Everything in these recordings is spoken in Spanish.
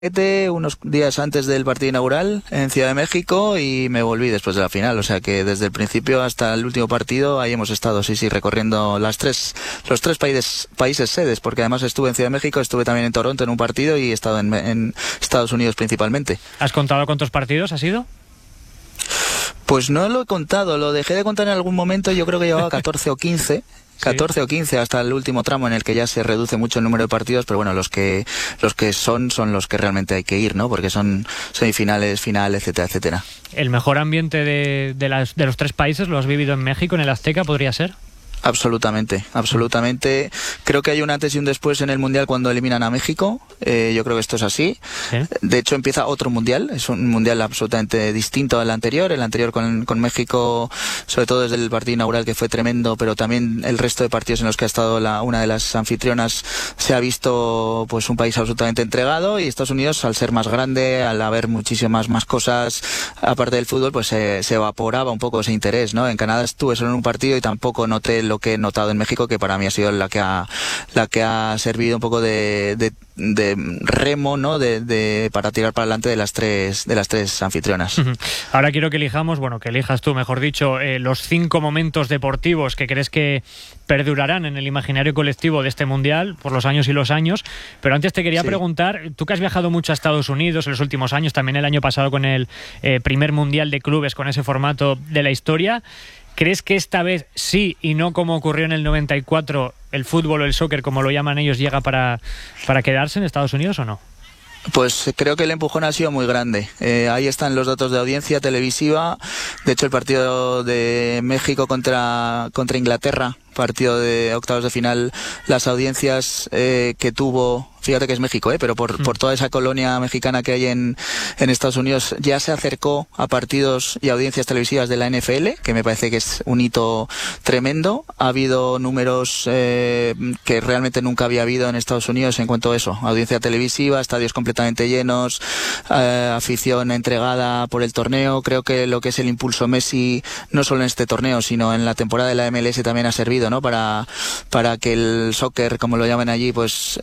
unos días antes del partido inaugural en Ciudad de México y me volví después de la final, o sea que desde el principio hasta el último partido ahí hemos estado, sí, recorriendo los tres países sedes, porque además estuve en Ciudad de México, estuve también en Toronto en un partido y he estado en Estados Unidos principalmente. ¿Has contado cuántos partidos has ido? Pues no lo he contado, lo dejé de contar en algún momento, yo creo que llevaba 14 o 15. 14 o 15 hasta el último tramo en el que ya se reduce mucho el número de partidos, pero bueno, los que son los que realmente hay que ir, ¿no? Porque son semifinales, finales, etcétera, etcétera. ¿El mejor ambiente de los tres países lo has vivido en México, en el Azteca, podría ser? Absolutamente. Creo que hay un antes y un después en el Mundial cuando eliminan a México. Yo creo que esto es así. ¿Sí? De hecho, empieza otro Mundial. Es un Mundial absolutamente distinto al anterior. El anterior con México, sobre todo desde el partido inaugural, que fue tremendo, pero también el resto de partidos en los que ha estado una de las anfitrionas, se ha visto pues un país absolutamente entregado, y Estados Unidos, al ser más grande, al haber muchísimas más cosas aparte del fútbol, pues se evaporaba un poco ese interés, ¿no? En Canadá estuve solo en un partido y tampoco noté lo que he notado en México, que para mí ha sido la que ha servido un poco de remo, ¿no? Para tirar para adelante de las tres anfitrionas. Ahora quiero que elijas tú, mejor dicho, los 5 momentos deportivos que crees que perdurarán en el imaginario colectivo de este Mundial por los años y los años. Pero antes te quería preguntar, tú que has viajado mucho a Estados Unidos en los últimos años, también el año pasado con el primer Mundial de clubes con ese formato de la historia, ¿crees que esta vez sí, y no como ocurrió en el 94, el fútbol o el soccer, como lo llaman ellos, llega para quedarse en Estados Unidos o no? Pues creo que el empujón ha sido muy grande. Ahí están los datos de audiencia televisiva. De hecho, el partido de México contra Inglaterra, partido de octavos de final, las audiencias que tuvo, fíjate que es México, pero por toda esa colonia mexicana que hay en Estados Unidos, ya se acercó a partidos y audiencias televisivas de la NFL, que me parece que es un hito tremendo. Ha habido números que realmente nunca había habido en Estados Unidos en cuanto a eso, audiencia televisiva, estadios completamente llenos, afición entregada por el torneo. Creo que lo que es el impulso Messi, no solo en este torneo, sino en la temporada de la MLS también ha servido, ¿no? Para que el soccer, como lo llaman allí, pues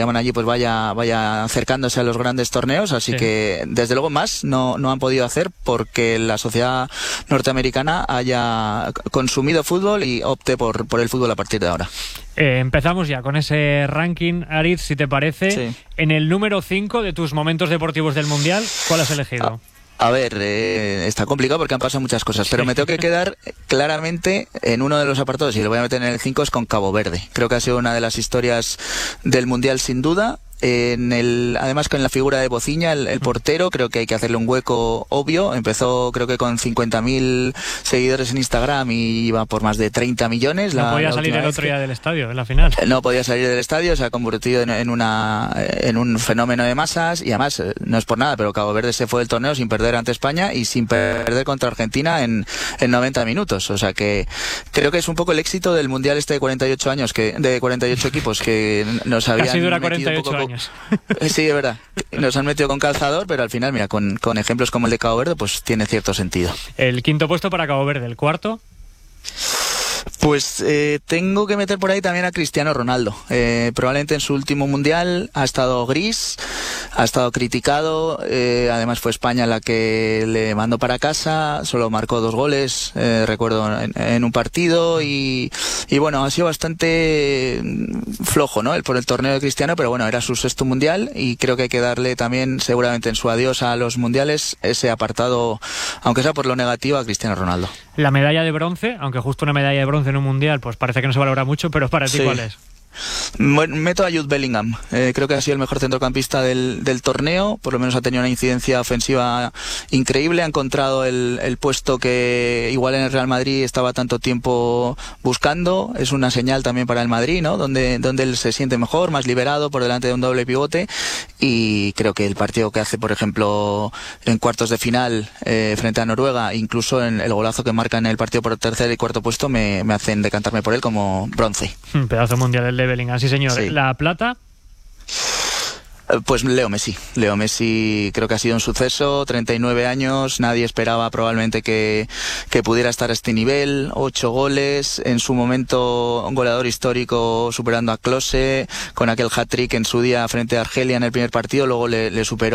vaya acercándose a los grandes torneos. Así que desde luego más no han podido hacer porque la sociedad norteamericana haya consumido fútbol y opte por el fútbol a partir de ahora. Empezamos ya con ese ranking, Aritz, si te parece. Sí. En el número 5 de tus momentos deportivos del Mundial, ¿cuál has elegido? A ver, está complicado porque han pasado muchas cosas, pero me tengo que quedar claramente en uno de los apartados, y lo voy a meter en el 5, es con Cabo Verde. Creo que ha sido una de las historias del Mundial sin duda. Además con la figura de Bociña, el portero, creo que hay que hacerle un hueco obvio. Empezó creo que con 50.000 seguidores en Instagram y iba por más de 30 millones. No podía salir el otro día del estadio, en la final. No podía salir del estadio, se ha convertido en un fenómeno de masas, y además, no es por nada, pero Cabo Verde se fue del torneo sin perder ante España y sin perder contra Argentina en 90 minutos. O sea que creo que es un poco el éxito del Mundial de 48 años, de 48 equipos que nos habían casi dura metido 48 un poco. años. Sí, es verdad. Nos han metido con calzador, pero al final, mira, con ejemplos como el de Cabo Verde, pues tiene cierto sentido. El 5.º puesto para Cabo Verde, ¿el 4.? Pues tengo que meter por ahí también a Cristiano Ronaldo. Probablemente en su último Mundial ha estado gris, ha estado criticado. Además fue España la que le mandó para casa, solo marcó 2 goles, recuerdo, en un partido, y bueno, ha sido bastante flojo, ¿no? Por el torneo de Cristiano, pero bueno, era su 6.º Mundial y creo que hay que darle también, seguramente en su adiós a los mundiales, ese apartado, aunque sea por lo negativo, a Cristiano Ronaldo. La medalla de bronce, aunque justo una medalla de bronce en un mundial, pues parece que no se valora mucho, pero para ti, ¿cuál es? Meto a Jude Bellingham. Creo que ha sido el mejor centrocampista del torneo. Por lo menos ha tenido una incidencia ofensiva increíble. Ha encontrado el puesto que igual en el Real Madrid estaba tanto tiempo buscando. Es una señal también para el Madrid, ¿no? Donde él se siente mejor, más liberado por delante de un doble pivote. Y creo que el partido que hace, por ejemplo, en cuartos de final frente a Noruega, incluso en el golazo que marca en el partido por tercer y cuarto puesto, me hacen decantarme por él como bronce. Pedazo mundial el de Bellingham, sí señor. Sí. ¿La plata? Pues Leo Messi creo que ha sido un suceso, 39 años, nadie esperaba probablemente que pudiera estar a este nivel, 8 goles, en su momento un goleador histórico superando a Klose, con aquel hat-trick en su día frente a Argelia en el primer partido, luego le superó